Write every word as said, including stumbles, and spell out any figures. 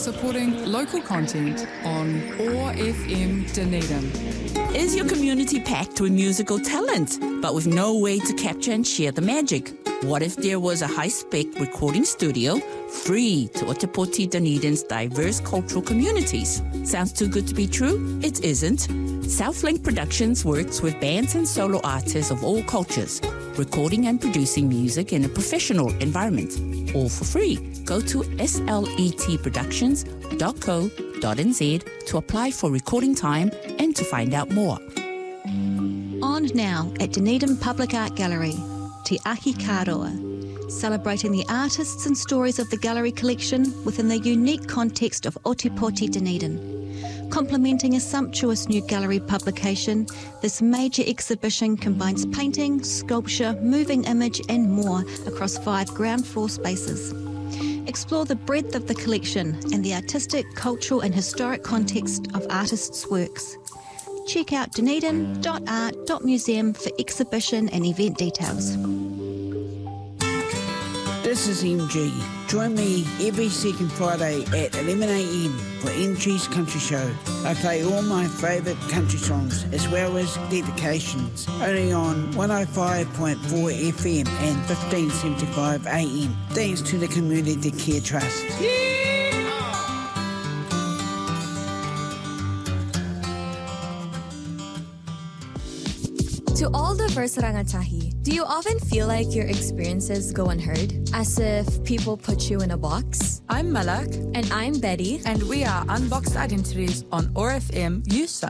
supporting local content on O A R F M Dunedin. Is your community packed with musical talent, but with no way to capture and share the magic? What if there was a high-spec recording studio free to Otepoti Dunedin's diverse cultural communities? Sounds too good to be true? It isn't. South-Link Productions works with bands and solo artists of all cultures, recording and producing music in a professional environment, all for free. Go to s l e t productions dot co dot n z to apply for recording time and to find out more. On now at Dunedin Public Art Gallery, Te Ahi Kāroa, celebrating the artists and stories of the gallery collection within the unique context of Otepoti Dunedin. Complementing a sumptuous new gallery publication, this major exhibition combines painting, sculpture, moving image and more across five ground floor spaces. Explore the breadth of the collection and the artistic, cultural and historic context of artists' works. Check out dunedin dot art dot museum for exhibition and event details. This is M G. Join me every second Friday at eleven a m for M G's Country Show. I play all my favourite country songs as well as dedications, only on one oh five point four F M and fifteen seventy-five A M, thanks to the Community Care Trust. To all diverse rangatahi, do you often feel like your experiences go unheard? As if people put you in a box? I'm Malak. And I'm Betty. And we are Unboxed Identities on O A R F M Youth